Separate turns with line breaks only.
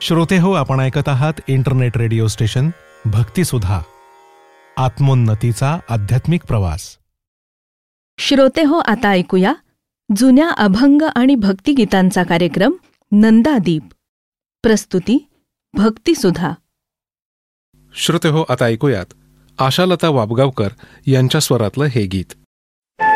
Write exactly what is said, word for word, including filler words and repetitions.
श्रोते हो, आपण ऐकत आहात इंटरनेट रेडिओ स्टेशन भक्तिसुधा, आत्मोन्नतीचा आध्यात्मिक प्रवास.
श्रोते हो, आता ऐकूया जुन्या अभंग आणि भक्तिगीतांचा कार्यक्रम नंदादीप. प्रस्तुती भक्तिसुधा.
श्रोते हो, आता ऐकूयात आशालता वाबगावकर यांच्या स्वरातलं हे गीत.